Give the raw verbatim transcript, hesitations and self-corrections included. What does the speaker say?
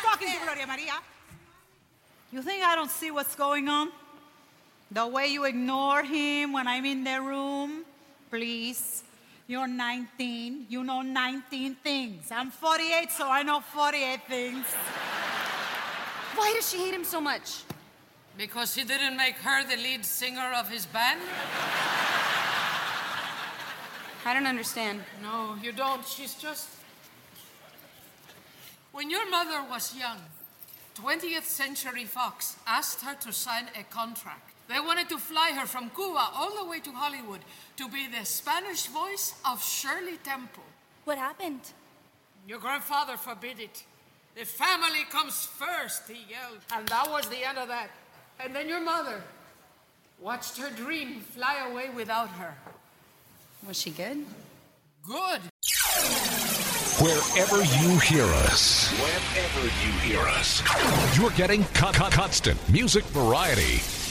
talking to Gloria Maria. You think I don't see what's going on? The way you ignore him when I'm in the room? Please. You're nineteen. You know nineteen things. I'm forty-eight, so I know forty-eight things. Why does she hate him so much? Because he didn't make her the lead singer of his band? I don't understand. No, you don't. She's just... When your mother was young, twentieth Century Fox asked her to sign a contract. They wanted to fly her from Cuba all the way to Hollywood to be the Spanish voice of Shirley Temple. What happened? Your grandfather forbid it. The family comes first, he yelled. And that was the end of that. And then your mother watched her dream fly away without her. Was she good? Good. Wherever you hear us, wherever you hear us, you're getting co- co- constant music variety.